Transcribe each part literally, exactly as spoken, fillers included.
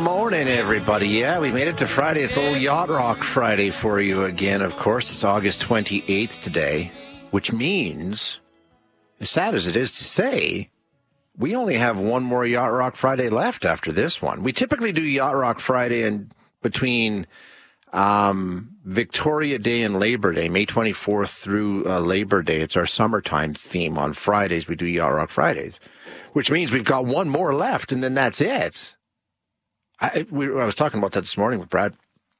morning, everybody. Yeah, we made it to Friday. It's old Yacht Rock Friday for you again, of course. It's August twenty-eighth today, which means, as sad as it is to say, we only have one more Yacht Rock Friday left after this one. We typically do Yacht Rock Friday in between um, Victoria Day and Labor Day, May twenty-fourth through uh, Labor Day. It's our summertime theme. On Fridays, we do Yacht Rock Fridays, which means we've got one more left, and then that's it. I, we, I was talking about that this morning with Brad.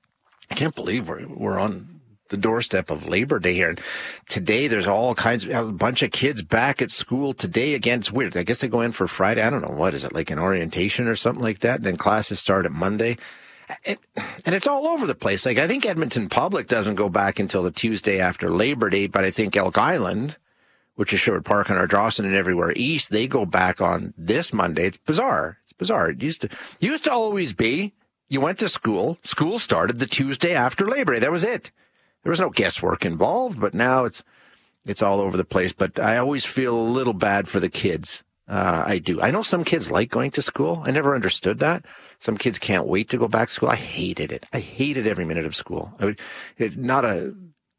I can't believe we're, we're on the doorstep of Labor Day here. And today, there's all kinds of, a bunch of kids back at school today. Again, it's weird. I guess they go in for Friday. I don't know. What is it, like an orientation or something like that? Then classes start at Monday. It, and it's all over the place. Like, I think Edmonton Public doesn't go back until the Tuesday after Labor Day, but I think Elk Island, which is Sherwood Park and Ardrossan and everywhere east, they go back on this Monday. It's bizarre. It's bizarre. It used to used to always be, you went to school, school started the Tuesday after Labor Day. That was it. There was no guesswork involved, but now it's it's all over the place. But I always feel a little bad for the kids. Uh, I do. I know some kids like going to school. I never understood that. Some kids can't wait to go back to school. I hated it. I hated every minute of school. I would, it, not a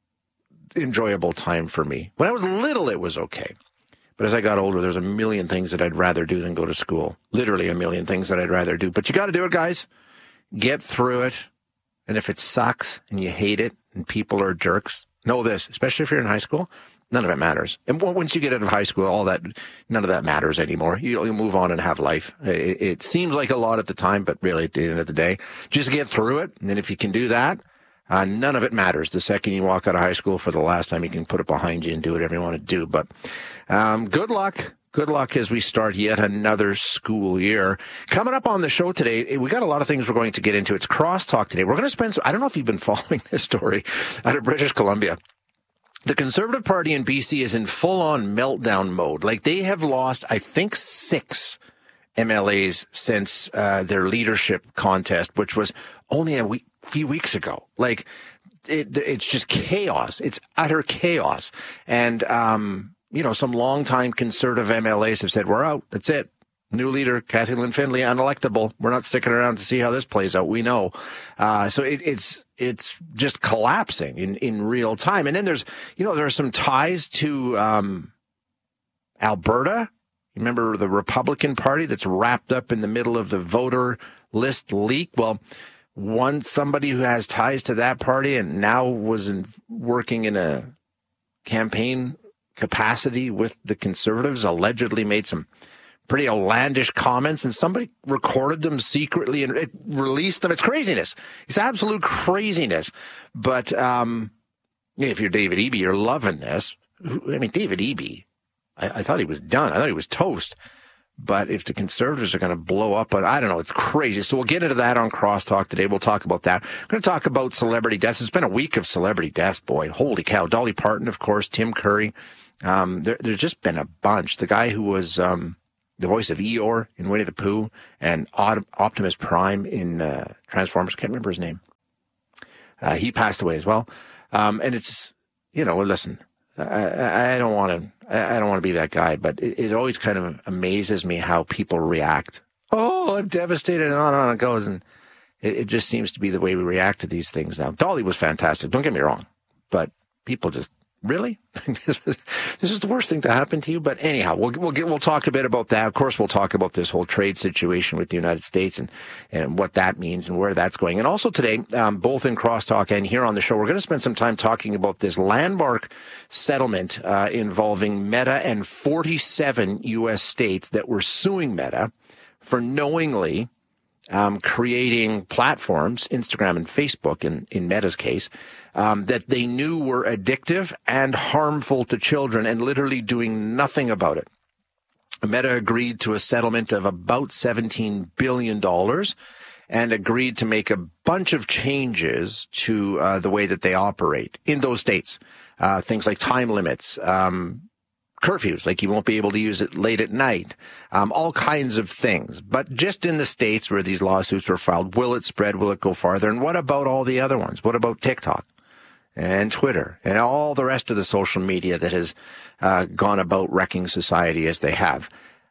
enjoyable time for me. When I was little, it was okay. But as I got older, there's a million things that I'd rather do than go to school. Literally a million things that I'd rather do. But you got to do it, guys. Get through it. And if it sucks and you hate it and people are jerks, know this, especially if you're in high school, none of it matters. And once you get out of high school, all that, none of that matters anymore. You'll, you'll move on and have life. It, it seems like a lot at the time, but really at the end of the day, just get through it. And then if you can do that, uh, none of it matters. The second you walk out of high school for the last time, you can put it behind you and do whatever you want to do. But um, good luck. Good luck as we start yet another school year. Coming up on the show today, we got a lot of things we're going to get into. It's Crosstalk today. We're going to spend, I don't know if you've been following this story out of British Columbia. The Conservative Party in B C is in full-on meltdown mode. Like, they have lost, I think, six M L As since uh, their leadership contest, which was only a week, few weeks ago. Like, it, it's just chaos. It's utter chaos. And, um, you know, some longtime Conservative M L As have said, we're out. That's it. New leader, Cathy Lynn Findlay, unelectable. We're not sticking around to see how this plays out. We know. Uh, so it, it's it's just collapsing in, in real time. And then there's, you know, there are some ties to um, Alberta. You remember the Republican Party that's wrapped up in the middle of the voter list leak? Well, one, somebody who has ties to that party and now was in, working in a campaign capacity with the Conservatives allegedly made some pretty outlandish comments, and somebody recorded them secretly and it released them. It's craziness. It's absolute craziness. But um, if you're David Eby, you're loving this. I mean, David Eby, I, I thought he was done. I thought he was toast. But if the Conservatives are going to blow up, I don't know, it's crazy. So we'll get into that on Crosstalk today. We'll talk about that. We're going to talk about celebrity deaths. It's been a week of celebrity deaths, boy. Holy cow. Dolly Parton, of course, Tim Curry. Um, there, there's just been a bunch. The guy who was um, the voice of Eeyore in Winnie the Pooh and Optimus Prime in uh, Transformers, can't remember his name. Uh, he passed away as well. Um, and it's, you know, listen, I, I don't want to, I don't want to be that guy, but it, it always kind of amazes me how people react. Oh, I'm devastated, and on and on it goes. And it, it just seems to be the way we react to these things now. Dolly was fantastic. Don't get me wrong, but people just, really? this, was, this is the worst thing to happen to you? But anyhow, we'll we'll get, we'll talk a bit about that. Of course, we'll talk about this whole trade situation with the United States and, and what that means and where that's going. And also today, um, both in Crosstalk and here on the show, we're going to spend some time talking about this landmark settlement uh, involving Meta and forty-seven U S states that were suing Meta for knowingly um, creating platforms, Instagram and Facebook in, in Meta's case, Um, that they knew were addictive and harmful to children and literally doing nothing about it. Meta agreed to a settlement of about seventeen billion dollars and agreed to make a bunch of changes to uh, the way that they operate in those states. Uh, things like time limits, um, curfews, like you won't be able to use it late at night, um, all kinds of things. But just in the states where these lawsuits were filed, will it spread? Will it go farther? And what about all the other ones? What about TikTok and Twitter and all the rest of the social media that has uh, gone about wrecking society as they have?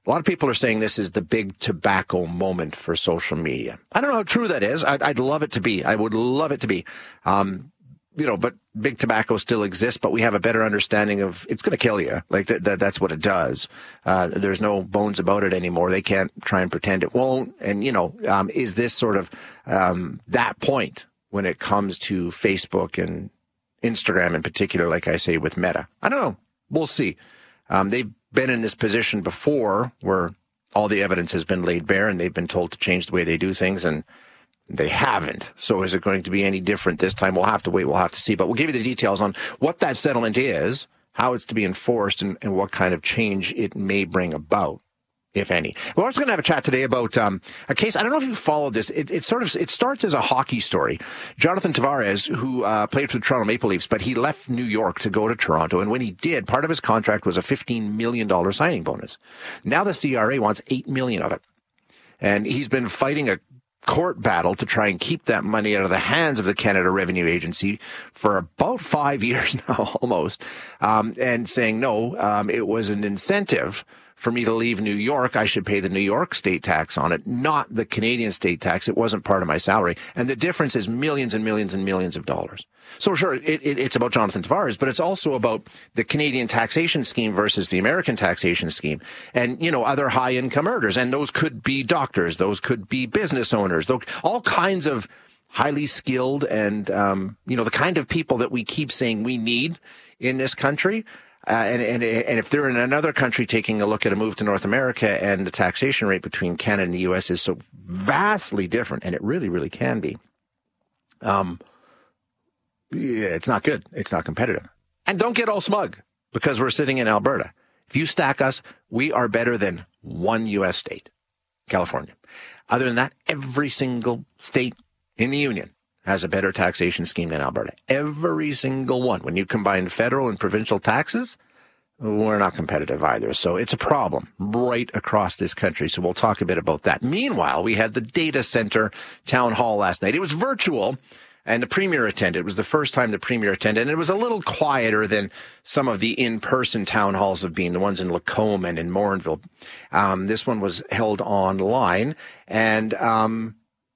A lot of people are saying this is the big tobacco moment for social media. I don't know how true that is. I'd, I'd love it to be. I would love it to be. Um, you know, but big tobacco still exists, but we have a better understanding of it's going to kill you. Like that, that, that's what it does. Uh, there's no bones about it anymore. They can't try and pretend it won't. And, you know, um, is this sort of um, that point when it comes to Facebook and Instagram in particular, like I say, with Meta? I don't know. We'll see. Um, they've been in this position before where all the evidence has been laid bare and they've been told to change the way they do things, and they haven't. So is it going to be any different this time? We'll have to wait. We'll have to see. But we'll give you the details on what that settlement is, how it's to be enforced, and, and what kind of change it may bring about, if any. We're also going to have a chat today about um, a case. I don't know if you followed this. It, it sort of it starts as a hockey story. Jonathan Tavares, who uh, played for the Toronto Maple Leafs, but he left New York to go to Toronto. And when he did, part of his contract was a fifteen million dollars signing bonus. Now the C R A wants eight million dollars of it. And he's been fighting a court battle to try and keep that money out of the hands of the Canada Revenue Agency for about five years now, almost, um, and saying, no, um, it was an incentive for me to leave New York. I should pay the New York state tax on it, not the Canadian state tax. It wasn't part of my salary. And the difference is millions and millions and millions of dollars. So sure, it, it, it's about Jonathan Tavares, but it's also about the Canadian taxation scheme versus the American taxation scheme, and, you know, other high income earners. And those could be doctors. Those could be business owners, those, all kinds of highly skilled and, um, you know, the kind of people that we keep saying we need in this country. Uh, and, and, and if they're in another country taking a look at a move to North America, and the taxation rate between Canada and the U S is so vastly different, and it really, really can be, um, yeah, it's not good. It's not competitive. And don't get all smug because we're sitting in Alberta. If you stack us, we are better than one U S state, California. Other than that, every single state in the union has a better taxation scheme than Alberta. Every single one. When you combine federal and provincial taxes, we're not competitive either. So it's a problem right across this country. So we'll talk a bit about that. Meanwhile, we had the data center town hall last night. It was virtual, and the premier attended. It was the first time the premier attended, and it was a little quieter than some of the in-person town halls have been, the ones in Lacombe and in Morinville. Um, this one was held online, and um,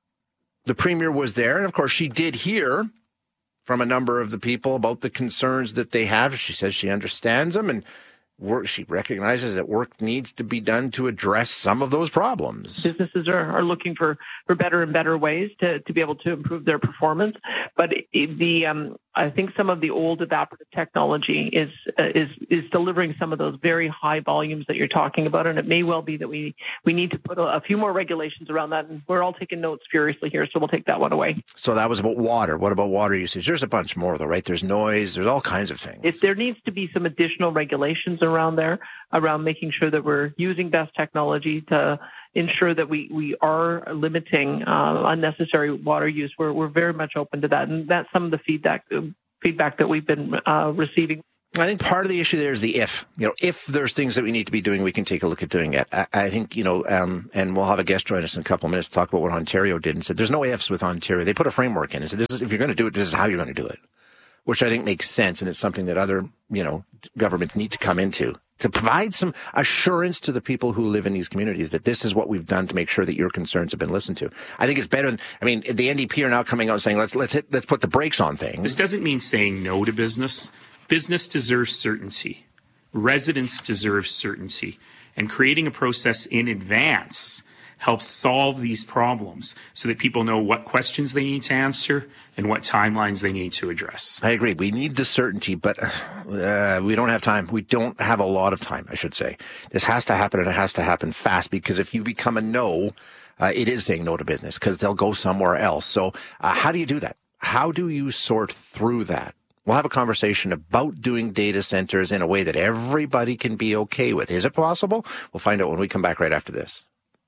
the premier was there. And, of course, she did hear from a number of the people about the concerns that they have. She says she understands them, and work, she recognizes that work needs to be done to address some of those problems. Businesses are, are looking for, for better and better ways to, to be able to improve their performance. But the um, I think some of the old evaporative technology is uh, is is delivering some of those very high volumes that you're talking about, and it may well be that we we need to put a, a few more regulations around that. And we're all taking notes furiously here, so we'll take that one away. So that was about water. What about water usage? There's a bunch more, though, right? There's noise. There's all kinds of things. If there needs to be some additional regulations around there, around making sure that we're using best technology to ensure that we, we are limiting uh, unnecessary water use, we're we're very much open to that, and that's some of the feedback feedback that we've been uh, receiving. I think part of the issue there is the if. You know, if there's things that we need to be doing, we can take a look at doing it. I, I think, you know, um, and we'll have a guest join us in a couple of minutes to talk about what Ontario did and said there's no ifs with Ontario. They put a framework in and said, this is, if you're going to do it, this is how you're going to do it, which I think makes sense. And it's something that other, you know, governments need to come into to provide some assurance to the people who live in these communities that this is what we've done to make sure that your concerns have been listened to. I think it's better than, I mean, the N D P are now coming out saying, let's, let's hit, let's put the brakes on things. This doesn't mean saying no to business. Business deserves certainty. Residents deserve certainty. And creating a process in advance helps solve these problems so that people know what questions they need to answer and what timelines they need to address. I agree. We need the certainty, but uh, we don't have time. We don't have a lot of time, I should say. This has to happen, and it has to happen fast, because if you become a no, uh, it is saying no to business because they'll go somewhere else. So uh, how do you do that? How do you sort through that? We'll have a conversation about doing data centers in a way that everybody can be okay with. Is it possible? We'll find out when we come back right after this.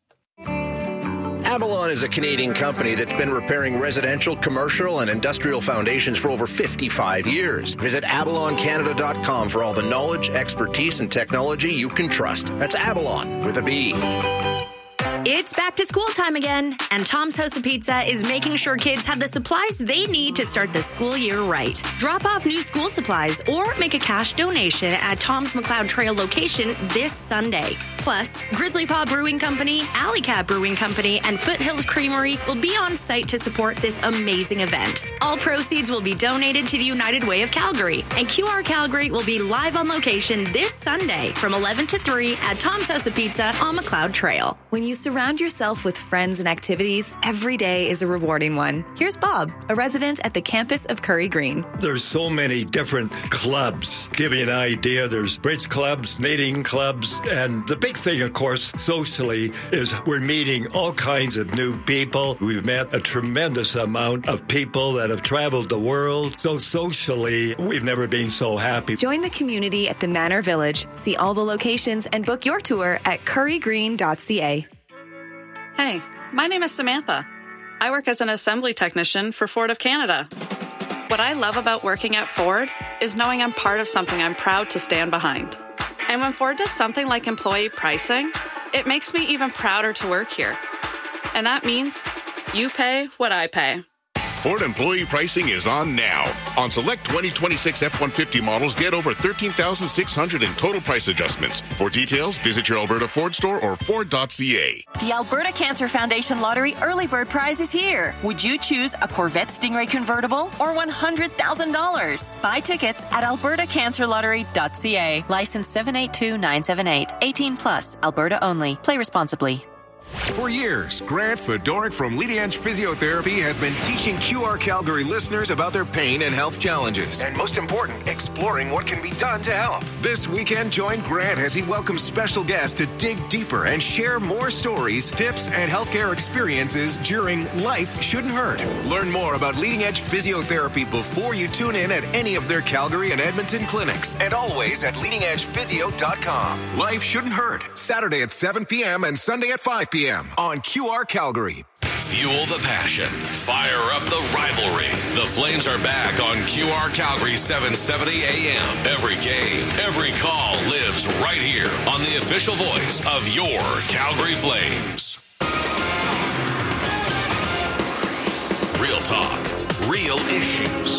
Avalon is a Canadian company that's been repairing residential, commercial, and industrial foundations for over fifty-five years. Visit avalon canada dot com for all the knowledge, expertise, and technology you can trust. That's Avalon with a B. It's back to school time again, and Tom's House of Pizza is making sure kids have the supplies they need to start the school year right. Drop off new school supplies or make a cash donation at Tom's McLeod Trail location this Sunday. Plus, Plus, Grizzly Paw Brewing Company, Alley Cat Brewing Company, and Foothills Creamery will be on site to support this amazing event. All proceeds will be donated to the United Way of Calgary, and Q R Calgary will be live on location this Sunday from eleven to three at Tom's House of Pizza on McLeod Trail. When you surround yourself with friends and activities, every day is a rewarding one. Here's Bob, a resident at the campus of Curry Green. There's so many different clubs. Give you an idea, there's bridge clubs, knitting clubs, and the big thing, of course, socially, is we're meeting all kinds of new people. We've met a tremendous amount of people that have traveled the world. So socially, we've never been so happy. Join the community at the Manor Village. See all the locations and book your tour at curry green dot c a. Hey, my name is Samantha. I work as an assembly technician for Ford of Canada. What I love about working at Ford is knowing I'm part of something I'm proud to stand behind. And when Ford does something like employee pricing, it makes me even prouder to work here. And that means you pay what I pay. Ford employee pricing is on now. On select twenty twenty-six F one fifty models, get over thirteen thousand six hundred dollars in total price adjustments. For details, visit your Alberta Ford store or Ford dot c a. The Alberta Cancer Foundation Lottery Early Bird Prize is here. Would you choose a Corvette Stingray convertible or one hundred thousand dollars? Buy tickets at alberta cancer lottery dot c a. License seven eight two nine seven eight. eighteen plus. Alberta only. Play responsibly. For years, Grant Fedoruk from Leading Edge Physiotherapy has been teaching Q R Calgary listeners about their pain and health challenges. And most important, exploring what can be done to help. This weekend, join Grant as he welcomes special guests to dig deeper and share more stories, tips, and healthcare experiences during Life Shouldn't Hurt. Learn more about Leading Edge Physiotherapy before you tune in at any of their Calgary and Edmonton clinics. And always at leading edge physio dot com. Life Shouldn't Hurt. Saturday at seven p.m. and Sunday at five p.m. on Q R Calgary. Fuel the passion. Fire up the rivalry. The Flames are back on Q R Calgary seven seventy A M. Every game, every call lives right here on the official voice of your Calgary Flames. Real talk, real issues.